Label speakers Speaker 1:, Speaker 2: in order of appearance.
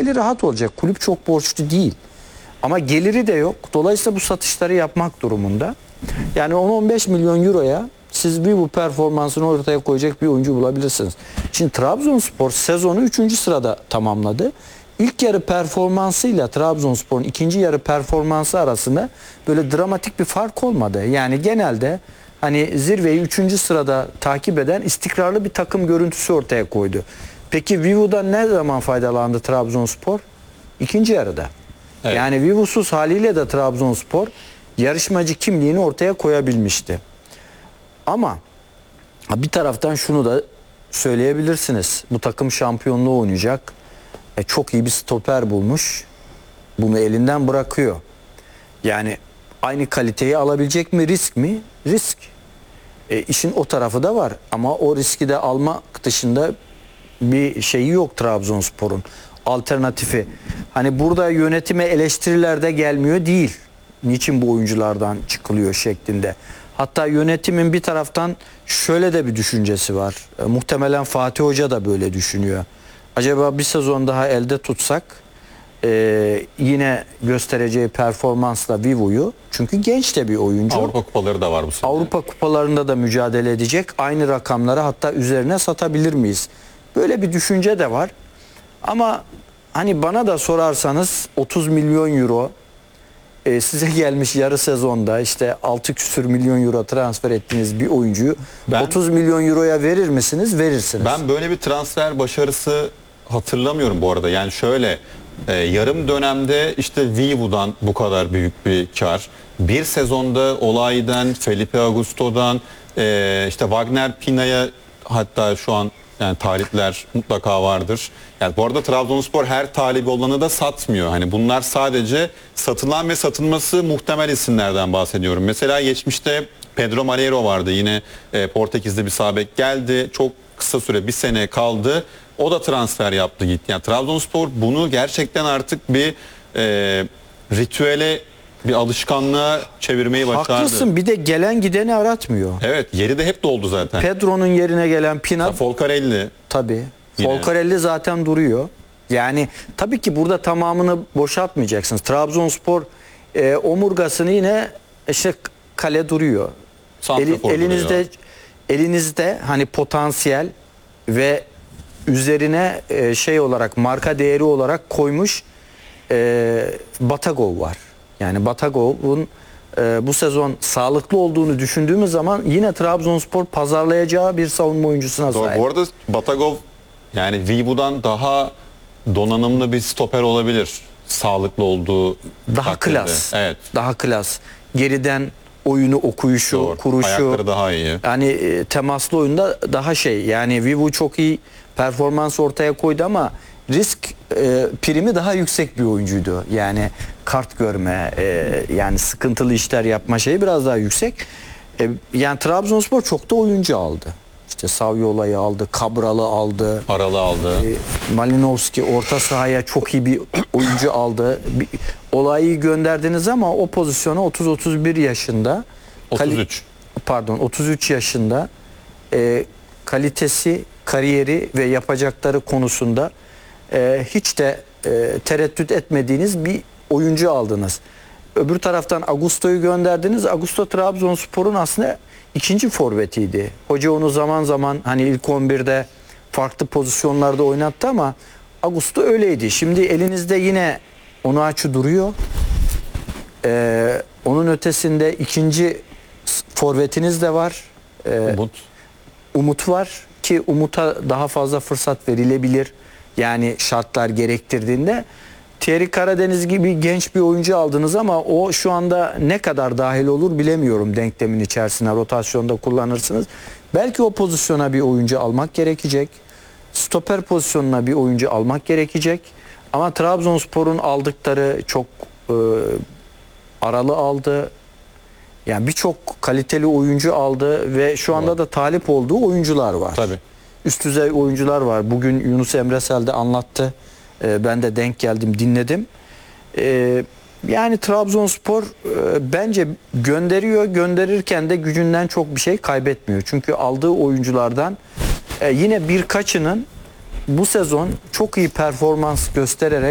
Speaker 1: eli rahat olacak. Kulüp çok borçlu değil. Ama geliri de yok. Dolayısıyla bu satışları yapmak durumunda. Yani 10-15 milyon euroya siz bir bu performansını ortaya koyacak bir oyuncu bulabilirsiniz. Şimdi Trabzonspor sezonu 3. sırada tamamladı. İlk yarı performansıyla Trabzonspor'un ikinci yarı performansı arasında böyle dramatik bir fark olmadı. Yani genelde hani zirveyi 3. sırada takip eden istikrarlı bir takım görüntüsü ortaya koydu. Peki Vivu'dan ne zaman faydalandı Trabzonspor? İkinci yarıda. Evet. Yani Vivusuz haliyle de Trabzonspor yarışmacı kimliğini ortaya koyabilmişti. Ama bir taraftan şunu da söyleyebilirsiniz. Bu takım şampiyonluğu oynayacak. Çok iyi bir stoper bulmuş. Bunu elinden bırakıyor. Yani aynı kaliteyi alabilecek mi? Risk mi? Risk. İşin o tarafı da var. Ama o riski de almak dışında bir şeyi yok Trabzonspor'un. Alternatifi. Hani burada yönetime eleştiriler de gelmiyor değil. Niçin bu oyunculardan çıkılıyor şeklinde. Hatta yönetimin bir taraftan şöyle de bir düşüncesi var. Muhtemelen Fatih Hoca da böyle düşünüyor. Acaba bir sezon daha elde tutsak yine göstereceği performansla Vivo'yu, çünkü genç de bir oyuncu.
Speaker 2: Avrupa kupaları da var bu sene.
Speaker 1: Avrupa kupalarında da mücadele edecek. Aynı rakamları hatta üzerine satabilir miyiz? Böyle bir düşünce de var. Ama hani bana da sorarsanız 30 milyon euro size gelmiş yarı sezonda işte 6 küsür milyon euro transfer ettiğiniz bir oyuncuyu 30 milyon euroya verir misiniz? Verirsiniz.
Speaker 2: Ben böyle bir transfer başarısı hatırlamıyorum bu arada. Yani şöyle yarım dönemde işte Vivo'dan bu kadar büyük bir kar. Bir sezonda Olay'dan, Felipe Augusto'dan, işte Wagner Pina'ya, hatta şu an yani talipler mutlaka vardır. Yani bu arada Trabzonspor her talibi olanı da satmıyor. Hani bunlar sadece satılan ve satılması muhtemel isimlerden bahsediyorum. Mesela geçmişte Pedro Malheiro vardı. Yine Portekiz'de bir sağ bek geldi. Çok kısa süre, bir sene kaldı. O da transfer yaptı gitti. Yani Trabzonspor bunu gerçekten artık bir ritüele, bir alışkanlığa çevirmeyi başardı.
Speaker 1: Haklısın, bir de gelen gideni aratmıyor.
Speaker 2: Evet, yeri de hep doldu zaten.
Speaker 1: Pedro'nun yerine gelen Pina.
Speaker 2: Folcarelli.
Speaker 1: Tabii. Folcarelli zaten duruyor. Yani tabii ki burada tamamını boşaltmayacaksınız. Trabzonspor omurgasını yine işte kale duruyor. Elinizde hani potansiyel ve üzerine şey olarak, marka değeri olarak koymuş Batagov var. Yani Batagov'un bu sezon sağlıklı olduğunu düşündüğümüz zaman yine Trabzonspor pazarlayacağı bir savunma oyuncusuna sahip.
Speaker 2: Bu arada Batagov yani Vivo'dan daha donanımlı bir stoper olabilir. Sağlıklı olduğu
Speaker 1: daha
Speaker 2: takdirde.
Speaker 1: Klas.
Speaker 2: Evet.
Speaker 1: Daha klas. Geriden oyunu okuyuşu,
Speaker 2: Doğru.
Speaker 1: kuruşu.
Speaker 2: Ayakları daha iyi.
Speaker 1: Yani temaslı oyunda daha şey. Yani Vivo çok iyi performans ortaya koydu ama risk primi daha yüksek bir oyuncuydu. Yani kart görme, yani sıkıntılı işler yapma şeyi biraz daha yüksek. Yani Trabzonspor çok da oyuncu aldı. İşte Saviola'yı aldı, Cabral'ı aldı.
Speaker 2: Aralı aldı.
Speaker 1: Malinovski orta sahaya çok iyi bir oyuncu aldı. Olayı gönderdiniz ama o pozisyona 30-31 yaşında. 33 yaşında kalitesi, kariyeri ve yapacakları konusunda hiç de tereddüt etmediğiniz bir oyuncu aldınız. Öbür taraftan Augusto'yu gönderdiniz. Augusto Trabzonspor'un aslında ikinci forvetiydi. Hoca onu zaman zaman hani ilk 11'de farklı pozisyonlarda oynattı ama Augusto öyleydi. Şimdi elinizde yine Onuachu duruyor. Onun ötesinde ikinci forvetiniz de var. Umut var ki Umut'a daha fazla fırsat verilebilir. Yani şartlar gerektirdiğinde. Thierry Karadeniz gibi genç bir oyuncu aldınız ama o şu anda ne kadar dahil olur bilemiyorum denklemin içerisine, rotasyonda kullanırsınız. Belki o pozisyona bir oyuncu almak gerekecek. Stoper pozisyonuna bir oyuncu almak gerekecek. Ama Trabzonspor'un aldıkları çok aralı aldı. Yani birçok kaliteli oyuncu aldı ve şu anda da talip olduğu oyuncular var.
Speaker 2: Tabii.
Speaker 1: Üst düzey oyuncular var. Bugün Yunus Emresel de anlattı. Ben de denk geldim, dinledim. Yani Trabzonspor bence gönderiyor. Gönderirken de gücünden çok bir şey kaybetmiyor. Çünkü aldığı oyunculardan yine birkaçının bu sezon çok iyi performans göstererek